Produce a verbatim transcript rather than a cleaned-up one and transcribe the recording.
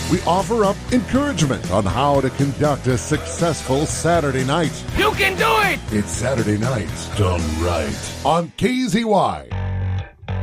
we offer up encouragement on how to conduct a successful Saturday night. You can do it! It's Saturday nights done right on K Z Y